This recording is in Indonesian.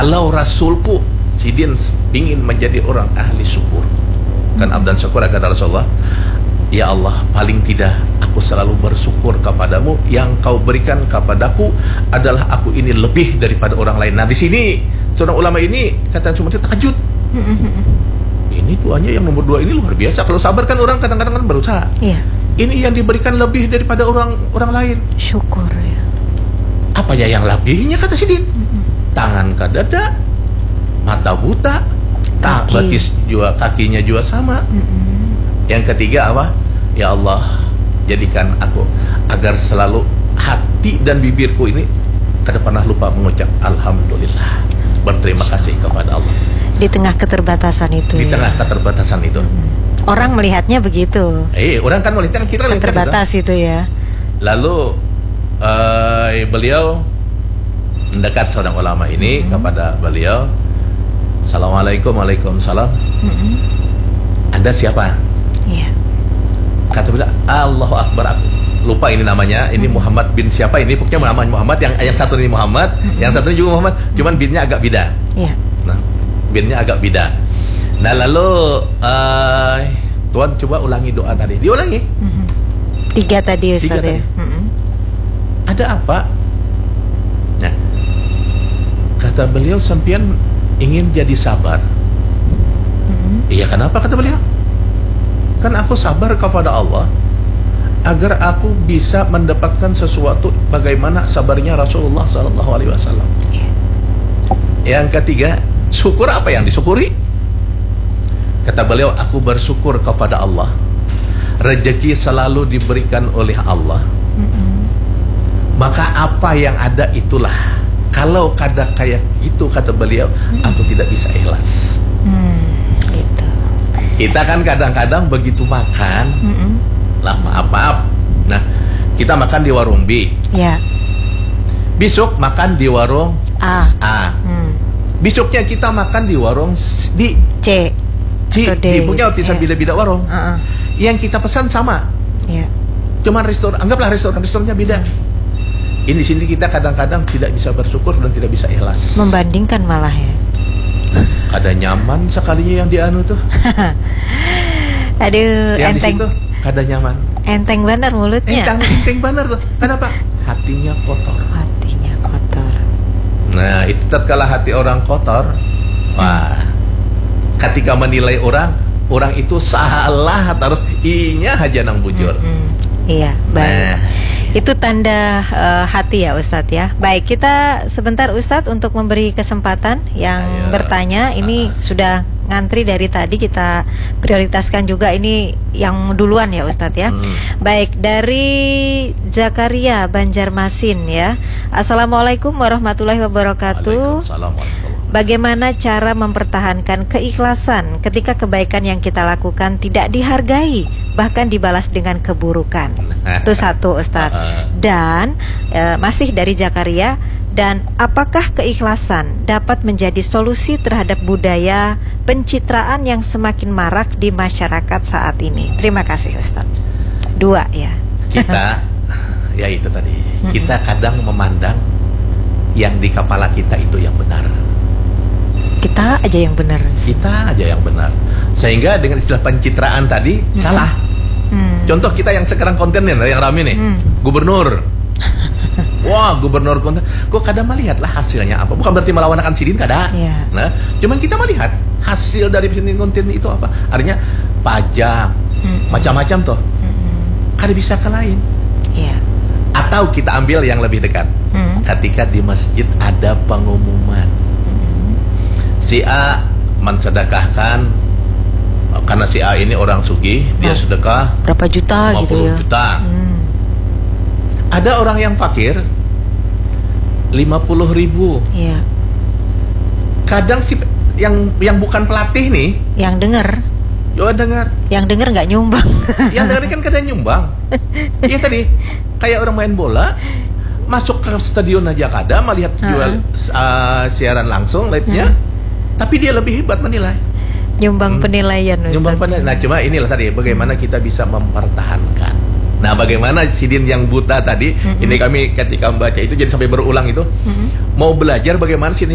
Kalau Rasulku, Sidin ingin menjadi orang ahli syukur. Kan abdan syukur, kata Rasulullah, ya Allah, paling tidak aku selalu bersyukur kepadamu. Yang kau berikan kepadaku adalah aku ini lebih daripada orang lain. Nah, di sini seorang ulama ini kata cuma terkejut. Ini doanya yang nomor 2 ini luar biasa. Kalau sabar kan orang kadang-kadang kan berusaha. Iya. Ini yang diberikan lebih daripada orang lain. Syukur ya. Apa ya yang lebihnya, kata Sidin? Tangan ke dada, mata buta, betis juga, kakinya juga sama. Yang ketiga apa? Ya Allah, jadikan aku agar selalu hati dan bibirku ini kada pernah lupa mengucap alhamdulillah, berterima kasih kepada Allah. Di tengah keterbatasan itu. Di tengah keterbatasan itu. Orang melihatnya begitu. Orang kan melihatnya, kita lihat terbatas itu ya. Lalu beliau mendekat seorang ulama ini kepada beliau. Assalamualaikum, waalaikumsalam. Anda siapa? Iya. Kata beliau, Allahu Akbar, aku lupa ini namanya. Ini Muhammad bin siapa ini? Pokoknya namanya Muhammad. Yang satu ini Muhammad, yang satu ini juga Muhammad. Cuman binnya agak beda. Iya. Nah, binnya agak beda. Nah, lalu Tuan coba ulangi doa tadi. Diulangi. 3 tadi Ustaz ya. Ada apa? Nah, kata beliau, sampean ingin jadi sabar. Iya, kenapa, kata beliau? Kan aku sabar kepada Allah agar aku bisa mendapatkan sesuatu bagaimana sabarnya Rasulullah SAW. Yang ketiga, syukur apa yang disyukuri? Kata beliau, aku bersyukur kepada Allah, rezeki selalu diberikan oleh Allah. Maka apa yang ada itulah. Kalau kadang kayak gitu, kata beliau, aku tidak bisa ikhlas. Gitu. Kita kan kadang-kadang begitu makan, lah maaf. Nah, kita makan di warung B. Ya. Besok makan di warung A. Besoknya kita makan di warung D. C. Punya bisa beda-beda warung. Yang kita pesan sama. Ya. Cuman restoran, anggaplah restorannya beda. Ini di sini kita kadang-kadang tidak bisa bersyukur dan tidak bisa ikhlas. Membandingkan malah ya. Ada nyaman sekalinya yang dianu tuh. Aduh, yang enteng. Di situ kada nyaman. Enteng benar mulutnya. Enteng benar tuh. Kenapa? Hatinya kotor. Hatinya kotor. Nah, itu tatkala hati orang kotor, wah, ketika menilai orang itu salah terus, inya aja nang bujur. Iya, baik. Itu tanda hati ya Ustadz ya. Baik, kita sebentar Ustadz untuk memberi kesempatan yang bertanya. Ini sudah ngantri dari tadi, kita prioritaskan juga ini yang duluan ya Ustadz ya. Baik, dari Zakaria Banjarmasin ya. Assalamualaikum warahmatullahi wabarakatuh. Waalaikumsalam warahmatullahi. Bagaimana cara mempertahankan keikhlasan ketika kebaikan yang kita lakukan tidak dihargai, bahkan dibalas dengan keburukan? Itu satu Ustadz. Dan masih dari Zakaria, dan apakah keikhlasan dapat menjadi solusi terhadap budaya pencitraan yang semakin marak di masyarakat saat ini? Terima kasih Ustadz. 2 ya. Kita ya itu tadi, kita kadang memandang yang di kepala kita itu yang benar. Kita aja yang benar. Kita aja yang benar. Sehingga dengan istilah pencitraan tadi salah. Contoh kita yang sekarang konten yang rame nih, gubernur. Wah, gubernur konten. Kok kadang melihat lah hasilnya apa? Bukan berarti melawan akan Sidin kada. Nah, cuman kita melihat hasil dari konten itu apa? Artinya pajak, macam-macam toh. Kada bisa ke lain. Atau kita ambil yang lebih dekat. Ketika di masjid ada pengumuman, si A mensedekahkan, karena si A ini orang sugih, dia sedekah berapa juta 50 gitu ya. juta. Ada orang yang fakir 50.000. Iya. Kadang si yang bukan pelatih nih, yang dengar, yang dengar nggak nyumbang. Yang dengar kan kadang nyumbang. Iya tadi kayak orang main bola, masuk ke stadion aja kada melihat jual siaran langsung live-nya, tapi dia lebih hebat menilai. Nyumbang penilaian Ustaz. Nyumbang penilaian. Nah, cuma inilah tadi bagaimana kita bisa mempertahankan. Nah, bagaimana Sidin yang buta tadi, ini kami ketika membaca itu jadi sampai berulang itu, mau belajar bagaimana Sidin